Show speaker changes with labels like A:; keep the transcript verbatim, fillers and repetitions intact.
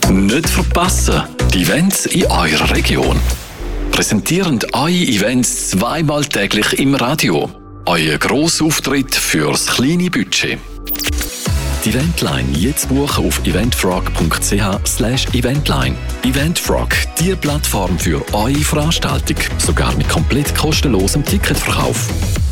A: Nicht verpassen, die Events in eurer Region. Präsentieren eure Events zweimal täglich im Radio. Euer Grossauftritt fürs kleine Budget. Die Eventline jetzt buchen auf eventfrog punkt c h slash eventline. Eventfrog, die Plattform für eure Veranstaltung, sogar mit komplett kostenlosem Ticketverkauf.